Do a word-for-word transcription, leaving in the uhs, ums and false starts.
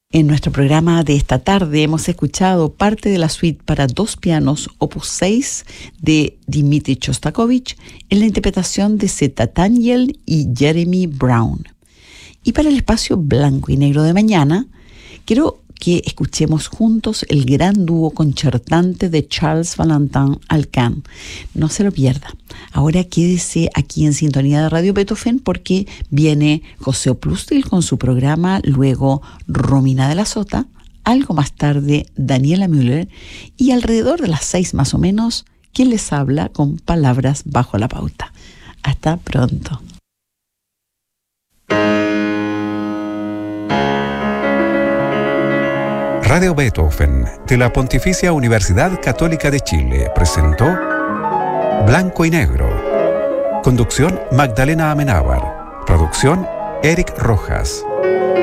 En nuestro programa de esta tarde hemos escuchado parte de la suite para dos pianos opus seis de Dmitri Shostakovich en la interpretación de Zeta Tangel y Jeremy Brown. Y para el espacio blanco y negro de mañana, quiero que escuchemos juntos el gran dúo concertante de Charles Valentin Alcan. No se lo pierda. Ahora quédese aquí en sintonía de Radio Beethoven porque viene José Oplustil con su programa, luego Romina de la Sota, algo más tarde Daniela Müller y alrededor de las seis más o menos, quien les habla con palabras bajo la pauta. Hasta pronto. Radio Beethoven de la Pontificia Universidad Católica de Chile presentó Blanco y Negro. Conducción Magdalena Amenábar. Producción Eric Rojas.